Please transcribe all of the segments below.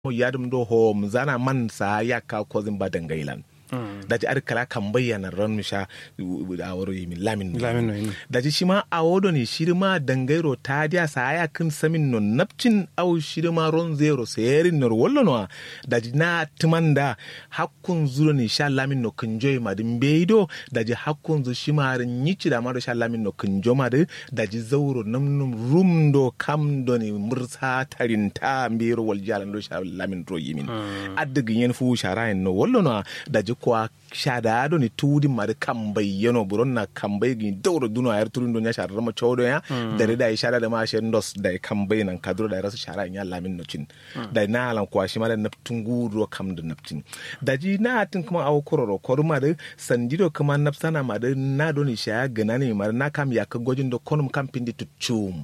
yadum do ho mzana man sa ya ka kozin ba dangailan daji ar kala kan bayyana ran misha a woro yi lamin daji shi ma a wodo ne shi ma dangairo ta dia sa ya kin samin non napcin au shi ma ron zero sayerin nor wallo no daji na timanda hakkun zuro ne sha lamin no kunjoy madin beido daji hakkun zu shi ma ran yici da ma do sha lamin no kunjo madu daji zauro namnum rumdo kam do ne mursa tarinta mbiro wal jalan do sha lamin ro yimin addigin yen fu sharayen no wallo no daji kwa shada do ni tudi mari kambai yano buron na kambai gi dawro duno ayar turun don ya shara ma chodo ya dare da shara da ma shen dos da kambai nan kadro da rasu shara ya lamin no cin da na lan kwa shi mala naptun guro kam da naptin da ji na tin kuma aw kororo koruma da sandido kuma napsana ma da na do ni sha gana ne mar na kam ya ka gojin do konum kam pindi tuchum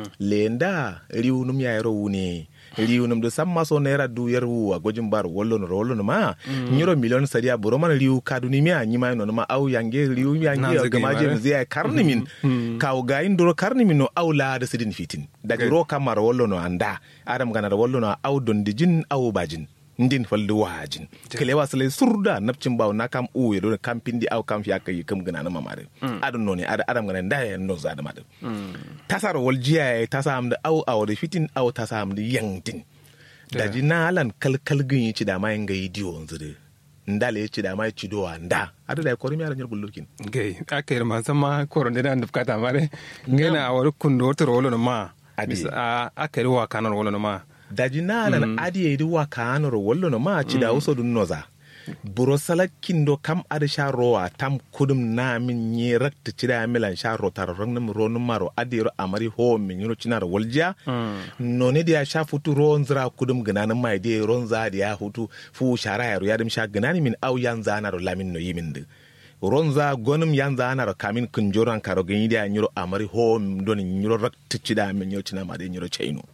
lenda riunum ya yaro ne riunum do samma so naira du yarwu a gojin bar wollo no ma nyiro million sadia boroman riu kaduni mi anyima no ma au yange riu yange gamaje mzia karni min kaw gain duro karni min no au la da sidin fitin daga ro kamar wollo no anda adam gana da wollo no au don dijin au bajin ndin faldu wajin kele wasale surda napcin baw na kam uwe do kam pindi au kam fiya kay kam gana na mamare adon no ni adam gana nda no zada made tasar wol jiya tasam da au da fitin au tasam da yangtin daji na alan kalkal gin ci da mai ngai diwo nzure ndale ci da mai ci do anda ada da korimi ala nyul lukin gay akere ma sama koronde da ndufkata mare ngena awar kundo to rolo no ma akere wa kanar rolo no ma daji na alan adi di wa kanar rolo no ma ci da uso dun noza buro salakin do kam ada sharowa tam kudum na min nye rakta ci da milan sharo tararang nam ro numaro adi ro amari ho min yuro cinar walja noni dia sha futu ron zra kudum gananan mai de ron za dia hutu fu shara yaro yadim sha ganani min au yanza na ro lamin no yimin de ronza gonum yanza na ro kamin kunjoran karo gani dia nyuro amari ho don nyuro rakta ci da min yuro cinar ma de nyuro chaino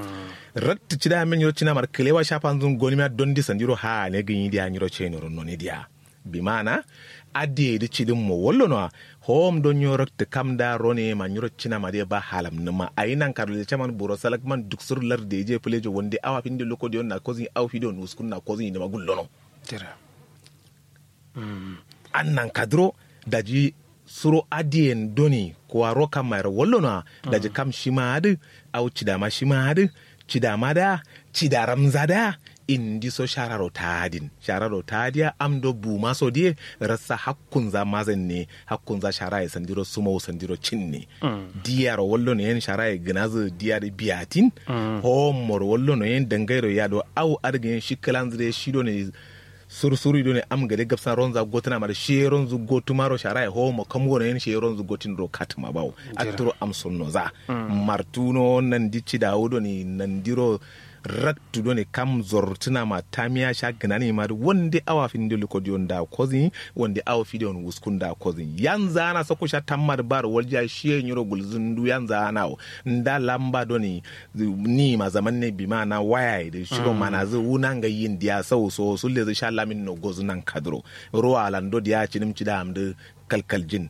rakta ci da min yuro cinar mar kelewa sha panzun gonima don di sandiro ha ne gani dia nyuro chaino ro noni dia bi mana ade di cidin mo wollo no hom don nyoro te kam da rone ma nyoro cina ma de ba halam numa ayinan karle chaman buro salak man duksur lar de je plejo wonde awa finde loko de na kozi aw fido no skun na kozi ne ma gullo no tira annan kadro daji suro adien doni ko roka mayar wollo no daji kam shimadu aw cidama shimadu cidama da cidaram zada indi so shararo tadiya amdo bu maso die rasa hakkun za mazen ne hakkun za sharaye sandiro sumo sandiro cinne diyar wollo ne en sharaye gnazu diyar biatin ho mor wollo no en dangairo yado au argen shikalan zire shido ne sursuri do ne am gade gapsa ronza gotana mar sheron zu gotumaro sharaye ho mo kamgo ne en sheron zu gotin ro katma bawo atro am sonno za martuno nan dicci dawudo ni nandiro rattu do ne kam zortuna ma tamiya sha ganani ma wonde awa finde luko dion da kozi wonde awa fide on wuskunda kozi yanza ana sako sha tammar bar walja shiye nyoro gulzundu yanza ana nda lamba do ni ma zaman ne bi mana waya da shiro mana zu unanga yin dia so sulle zu sha lamin no gozunan kadro ruwa lando dia cinim cida amde kalkaljin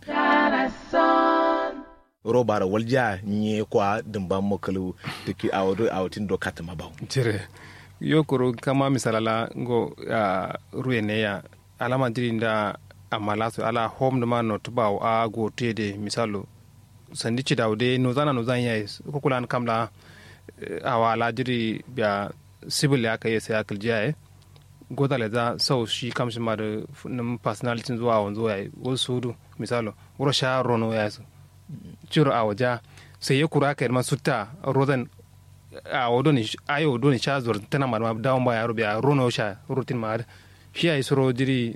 robara walja nye kwa dimban mokalu tiki awdo awtin do katma baw jere yokoro kama misalala go ruye ne ya alama dirinda amala so ala home no man not baw a go tede misalo sandici dawde no zana no zan yayi ko kulan kamla awala diri biya civil ya kai sai akal jaye go dale za so shi kamshi ma da personality zuwa wanzo yayi wasu du misalo wuro sha rono yayi ciro a waje sai ya kura kai man sutta rodan a wodoni ayo wodoni sha zuwa tana ma dawon ba ya rubiya rono sha rutin ma shi ai suro diri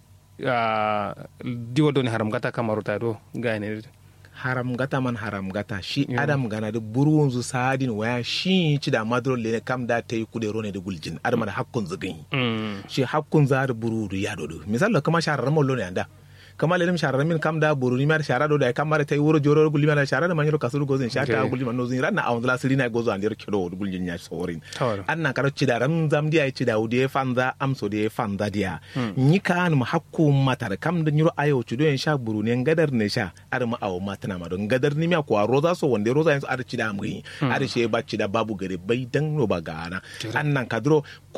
diwo doni haram gata kamar ta do ga ne haram gata shi adam gana da burwun zu sadin waya shi ci da madro le kam da tayi kude rone da guljin adam da hakkun zugin shi hakkun za da buru ya dodo misalo kama sharar mollo ne anda kama lelim shara min kam da buruni mar shara do da kam mare tay wuro joro gulli mala shara da manyo kasuru gozin shaka gulli man nozin ranna awon la sirina gozo andir kilo gulli nya sorin annan karo cida ram zam dia cida ude fanza amso de fanza dia ni kan mu hakku matar kam da nyuro ayo cido en sha buruni ngadar ne sha ar ma awo matana ma don ngadar ni mi ko roza so wonde roza en ar cida mu ar she ba cida babu gare bai dan no ba gana annan kadro